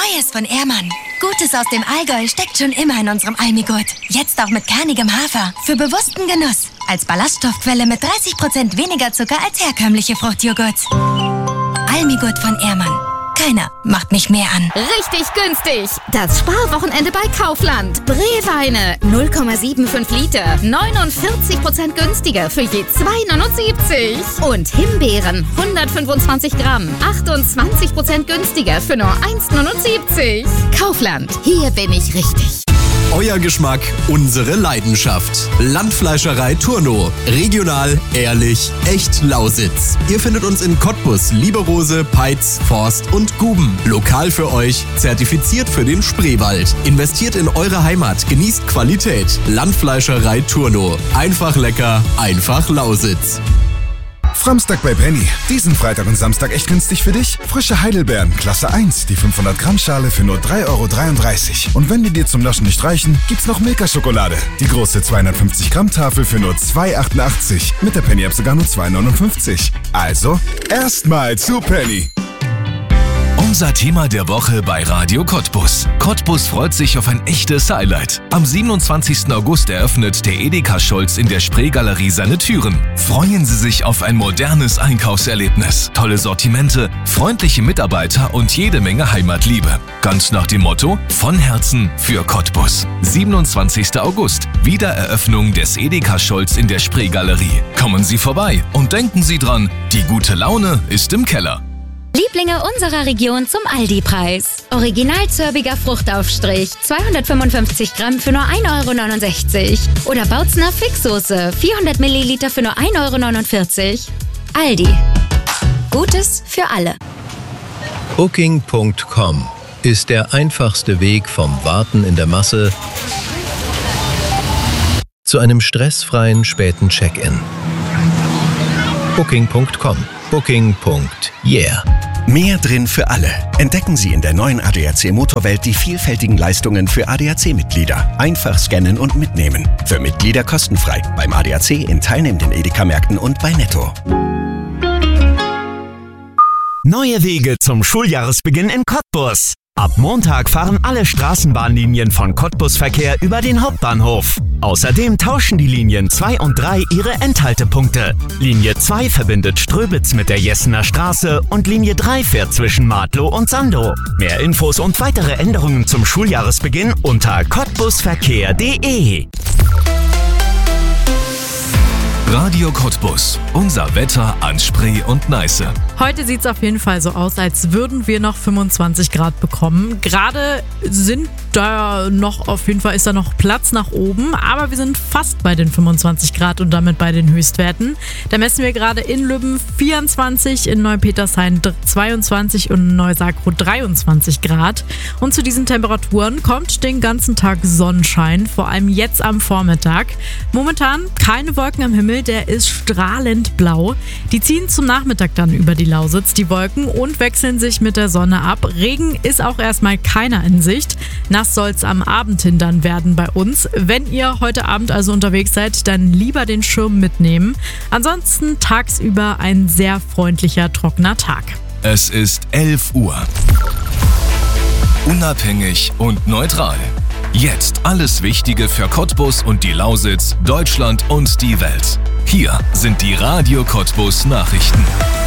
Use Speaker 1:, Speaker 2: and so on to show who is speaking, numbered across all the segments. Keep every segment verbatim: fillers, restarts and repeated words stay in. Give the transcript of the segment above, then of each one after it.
Speaker 1: Neues von Ehrmann. Gutes aus dem Allgäu steckt schon immer in unserem Almigurt. Jetzt auch mit kernigem Hafer. Für bewussten Genuss. Als Ballaststoffquelle mit dreißig Prozent weniger Zucker als herkömmliche Fruchtjoghurt. Almigurt von Ehrmann. Keiner macht mich mehr an.
Speaker 2: Richtig günstig. Das Sparwochenende bei Kaufland. Breweine null Komma fünfundsiebzig Liter. neunundvierzig Prozent günstiger für je zwei Euro neunundsiebzig. Und Himbeeren hundertfünfundzwanzig Gramm. achtundzwanzig Prozent günstiger für nur eins Euro neunundsiebzig. Kaufland. Hier bin ich richtig.
Speaker 3: Euer Geschmack, unsere Leidenschaft. Landfleischerei Turno. Regional, ehrlich, echt Lausitz. Ihr findet uns in Cottbus, Lieberose, Peitz, Forst und Guben. Lokal für euch, zertifiziert für den Spreewald. Investiert in eure Heimat, genießt Qualität. Landfleischerei Turno. Einfach lecker, einfach Lausitz.
Speaker 4: Framstag bei Penny. Diesen Freitag und Samstag echt günstig für dich? Frische Heidelbeeren, Klasse eins, die fünfhundert Gramm Schale für nur drei Euro dreiunddreißig. Und wenn die dir zum Naschen nicht reichen, gibt's noch Milka-Schokolade. Die große zweihundertfünfzig Gramm Tafel für nur zwei Euro achtundachtzig. Mit der Penny-App sogar nur zwei Euro neunundfünfzig. Also, erstmal zu Penny.
Speaker 5: Unser Thema der Woche bei Radio Cottbus. Cottbus freut sich auf ein echtes Highlight. Am siebenundzwanzigsten August eröffnet der Edeka Scholz in der Spreegalerie seine Türen. Freuen Sie sich auf ein modernes Einkaufserlebnis, tolle Sortimente, freundliche Mitarbeiter und jede Menge Heimatliebe. Ganz nach dem Motto: von Herzen für Cottbus. siebenundzwanzigsten August, Wiedereröffnung des Edeka Scholz in der Spreegalerie. Kommen Sie vorbei und denken Sie dran, die gute Laune ist im Keller.
Speaker 2: Lieblinge unserer Region zum Aldi-Preis. Original zörbiger Fruchtaufstrich, zweihundertfünfundfünfzig Gramm für nur ein Euro neunundsechzig. Oder Bautzner Fixsoße, vierhundert Milliliter für nur ein Euro neunundvierzig. Aldi. Gutes für alle.
Speaker 6: Booking Punkt com ist der einfachste Weg vom Warten in der Masse zu einem stressfreien späten Check-in. Booking Punkt com. Booking Punkt yeah.
Speaker 7: Mehr drin für alle. Entdecken Sie in der neuen A D A C Motorwelt die vielfältigen Leistungen für A D A C-Mitglieder. Einfach scannen und mitnehmen. Für Mitglieder kostenfrei. Beim A D A C in teilnehmenden Edeka-Märkten und bei Netto.
Speaker 8: Neue Wege zum Schuljahresbeginn in Cottbus. Ab Montag fahren alle Straßenbahnlinien von Cottbus Verkehr über den Hauptbahnhof. Außerdem tauschen die Linien zwei und drei ihre Endhaltepunkte. Linie zwei verbindet Ströbitz mit der Jessener Straße und Linie drei fährt zwischen Martlow und Sandow. Mehr Infos und weitere Änderungen zum Schuljahresbeginn unter cottbusverkehr punkt de.
Speaker 5: Radio Cottbus. Unser Wetter an Spree und Neiße.
Speaker 9: Heute sieht es auf jeden Fall so aus, als würden wir noch fünfundzwanzig Grad bekommen. Gerade sind da noch, auf jeden Fall ist da noch Platz nach oben, aber wir sind fast bei den fünfundzwanzig Grad und damit bei den Höchstwerten. Da messen wir gerade in Lübben vierundzwanzig, in Neupetershain zweiundzwanzig und in Neusagro dreiundzwanzig Grad. Und zu diesen Temperaturen kommt den ganzen Tag Sonnenschein, vor allem jetzt am Vormittag. Momentan keine Wolken am Himmel, der ist strahlend blau. Die ziehen zum Nachmittag dann über die Lausitz, die Wolken, und wechseln sich mit der Sonne ab. Regen ist auch erstmal keiner in Sicht. Nass soll es am Abend hin dann werden bei uns. Wenn ihr heute Abend also unterwegs seid, dann lieber den Schirm mitnehmen. Ansonsten tagsüber ein sehr freundlicher, trockener Tag.
Speaker 5: Es ist elf Uhr. Unabhängig und neutral. Jetzt alles Wichtige für Cottbus und die Lausitz, Deutschland und die Welt. Hier sind die Radio Cottbus Nachrichten.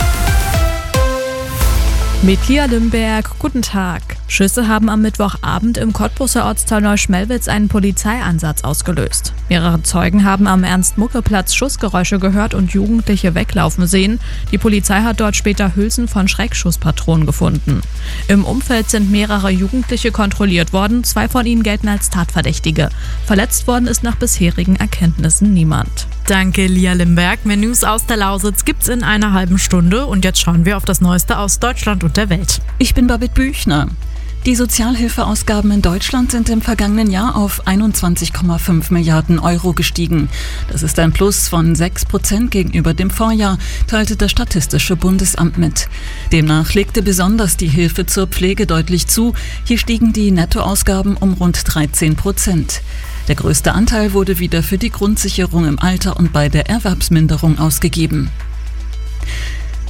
Speaker 10: Mit Lia Limberg, guten Tag. Schüsse haben am Mittwochabend im Cottbuser Ortsteil Neuschmelwitz einen Polizeieinsatz ausgelöst. Mehrere Zeugen haben am Ernst-Mucke-Platz Schussgeräusche gehört und Jugendliche weglaufen sehen. Die Polizei hat dort später Hülsen von Schreckschusspatronen gefunden. Im Umfeld sind mehrere Jugendliche kontrolliert worden, zwei von ihnen gelten als Tatverdächtige. Verletzt worden ist nach bisherigen Erkenntnissen niemand.
Speaker 9: Danke, Lia Limberg. Mehr News aus der Lausitz gibt's in einer halben Stunde und jetzt schauen wir auf das Neueste aus Deutschland und der Welt.
Speaker 11: Ich bin Babette Büchner. Die Sozialhilfeausgaben in Deutschland sind im vergangenen Jahr auf einundzwanzig Komma fünf Milliarden Euro gestiegen. Das ist ein Plus von sechs Prozent gegenüber dem Vorjahr, teilte das Statistische Bundesamt mit. Demnach legte besonders die Hilfe zur Pflege deutlich zu. Hier stiegen die Nettoausgaben um rund dreizehn Prozent. Der größte Anteil wurde wieder für die Grundsicherung im Alter und bei der Erwerbsminderung ausgegeben.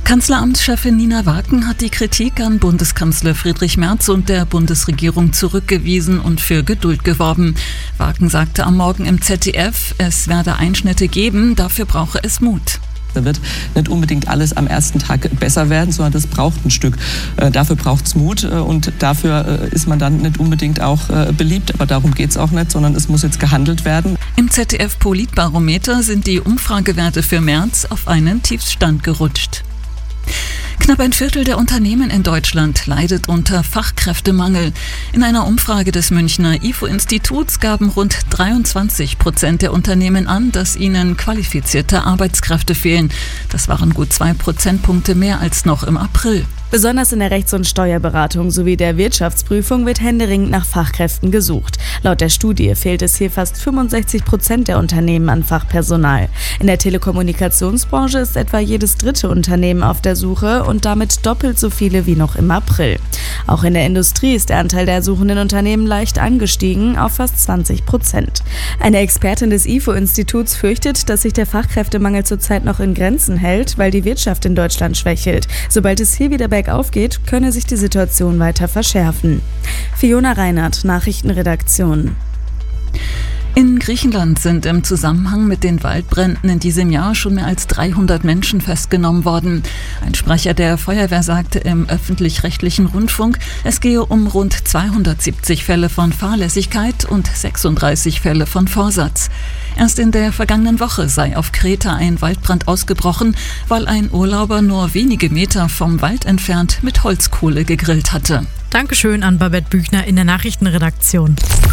Speaker 11: Kanzleramtschefin Nina Waken hat die Kritik an Bundeskanzler Friedrich Merz und der Bundesregierung zurückgewiesen und für Geduld geworben. Waken sagte am Morgen im Z D F, es werde Einschnitte geben, dafür brauche es Mut.
Speaker 12: Da wird nicht unbedingt alles am ersten Tag besser werden, sondern das braucht ein Stück. Äh, dafür braucht es Mut äh, und dafür äh, ist man dann nicht unbedingt auch äh, beliebt. Aber darum geht es auch nicht, sondern es muss jetzt gehandelt werden.
Speaker 11: Im Z D F Politbarometer sind die Umfragewerte für März auf einen Tiefststand gerutscht. Knapp ein Viertel der Unternehmen in Deutschland leidet unter Fachkräftemangel. In einer Umfrage des Münchner I F O-Instituts gaben rund dreiundzwanzig Prozent der Unternehmen an, dass ihnen qualifizierte Arbeitskräfte fehlen. Das waren gut zwei Prozentpunkte mehr als noch im April.
Speaker 13: Besonders in der Rechts- und Steuerberatung sowie der Wirtschaftsprüfung wird händeringend nach Fachkräften gesucht. Laut der Studie fehlt es hier fast fünfundsechzig Prozent der Unternehmen an Fachpersonal. In der Telekommunikationsbranche ist etwa jedes dritte Unternehmen auf der Suche und damit doppelt so viele wie noch im April. Auch in der Industrie ist der Anteil der suchenden Unternehmen leicht angestiegen auf fast zwanzig Prozent. Eine Expertin des I F O-Instituts fürchtet, dass sich der Fachkräftemangel zurzeit noch in Grenzen hält, weil die Wirtschaft in Deutschland schwächelt. Sobald es hier wieder bergauf geht, könne sich die Situation weiter verschärfen. Fiona Reinhardt, Nachrichtenredaktion.
Speaker 11: In Griechenland sind im Zusammenhang mit den Waldbränden in diesem Jahr schon mehr als dreihundert Menschen festgenommen worden. Ein Sprecher der Feuerwehr sagte im öffentlich-rechtlichen Rundfunk, es gehe um rund zweihundertsiebzig Fälle von Fahrlässigkeit und sechsunddreißig Fälle von Vorsatz. Erst in der vergangenen Woche sei auf Kreta ein Waldbrand ausgebrochen, weil ein Urlauber nur wenige Meter vom Wald entfernt mit Holzkohle gegrillt hatte.
Speaker 9: Dankeschön an Babette Büchner in der Nachrichtenredaktion.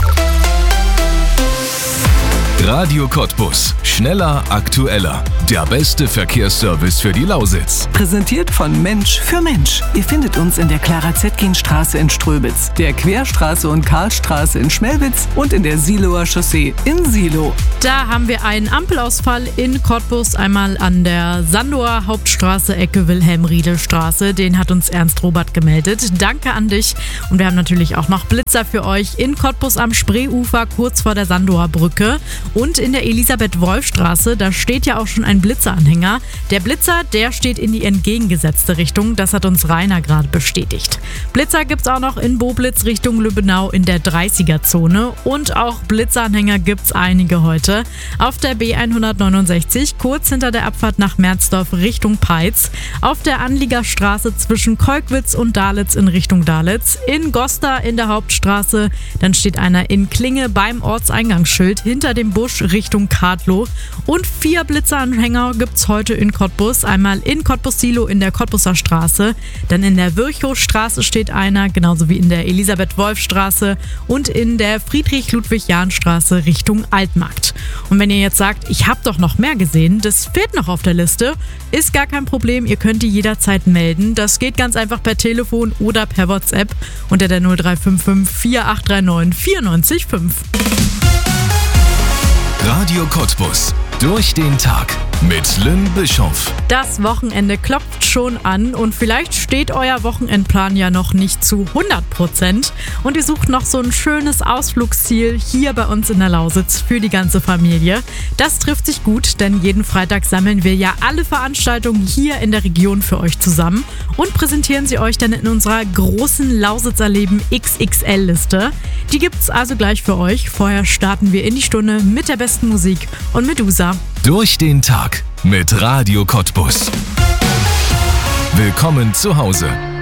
Speaker 5: Radio Cottbus. Schneller, aktueller. Der beste Verkehrsservice für die Lausitz.
Speaker 14: Präsentiert von Mensch für Mensch. Ihr findet uns in der Clara-Zetkin-Straße in Ströbitz, der Querstraße und Karlstraße in Schmelwitz und in der Siloer Chaussee in Silo.
Speaker 9: Da haben wir einen Ampelausfall in Cottbus, einmal an der Sandower Hauptstraße, Ecke Wilhelm-Riedel-Straße. Den hat uns Ernst Robert gemeldet. Danke an dich. Und wir haben natürlich auch noch Blitzer für euch in Cottbus am Spreeufer, kurz vor der Sandower Brücke. Und in der Elisabeth-Wolf-Straße, da steht ja auch schon ein Blitzeranhänger. Der Blitzer, der steht in die entgegengesetzte Richtung. Das hat uns Rainer gerade bestätigt. Blitzer gibt's auch noch in Boblitz Richtung Lübbenau in der dreißiger-Zone. Und auch Blitzeranhänger gibt's einige heute. Auf der B hundertneunundsechzig, kurz hinter der Abfahrt nach Merzdorf Richtung Peitz. Auf der Anliegerstraße zwischen Kolkwitz und Dalitz in Richtung Dalitz. In Gosta in der Hauptstraße. Dann steht einer in Klinge beim Ortseingangsschild hinter dem Busch Richtung Kadlow. Und vier Blitzeranhänger gibt es heute in Cottbus. Einmal in Cottbus-Silo in der Cottbuser Straße. Dann in der Virchow-Straße steht einer, genauso wie in der Elisabeth-Wolf-Straße und in der Friedrich-Ludwig-Jahn-Straße Richtung Altmarkt. Und wenn ihr jetzt sagt, ich habe doch noch mehr gesehen, das fehlt noch auf der Liste, ist gar kein Problem. Ihr könnt die jederzeit melden. Das geht ganz einfach per Telefon oder per WhatsApp unter der null drei fünf fünf vier acht drei neun vier neun fünf.
Speaker 5: Radio Cottbus. Durch den Tag mit Lynn Bischoff.
Speaker 9: Das Wochenende klopft schon an und vielleicht steht euer Wochenendplan ja noch nicht zu hundert Prozent und ihr sucht noch so ein schönes Ausflugsziel hier bei uns in der Lausitz für die ganze Familie. Das trifft sich gut, denn jeden Freitag sammeln wir ja alle Veranstaltungen hier in der Region für euch zusammen und präsentieren sie euch dann in unserer großen Lausitzerleben X X L-Liste. Die gibt's also gleich für euch. Vorher starten wir in die Stunde mit der besten Musik und mit Usa.
Speaker 5: Durch den Tag mit Radio Cottbus. Willkommen zu Hause.